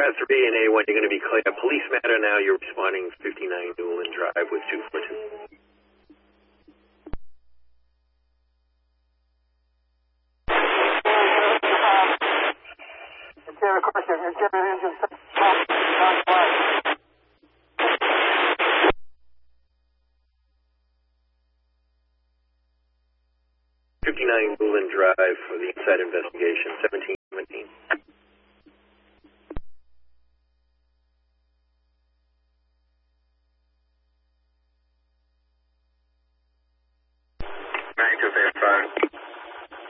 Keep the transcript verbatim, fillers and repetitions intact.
Brad three and A one, you're going to be clear. Police matter now. You're responding fifty-nine Newland Drive with two four two. Interior question. Interior engine. fifty-nine Newland Drive for the inside investigation, seventeen seventeen.